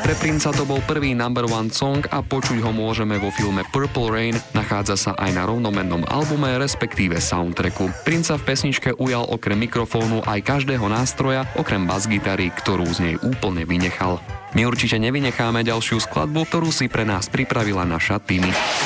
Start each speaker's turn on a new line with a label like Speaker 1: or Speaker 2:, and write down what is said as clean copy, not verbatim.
Speaker 1: Pre princa to bol prvý number one song a počuť ho môžeme vo filme Purple Rain, nachádza sa aj na rovnomennom albume, respektíve soundtracku. Princa v pesničke ujal okrem mikrofónu aj každého nástroja, okrem basgitary, ktorú z nej úplne vynechal. My určite nevynecháme ďalšiu skladbu, ktorú si pre nás pripravila naša Tiny.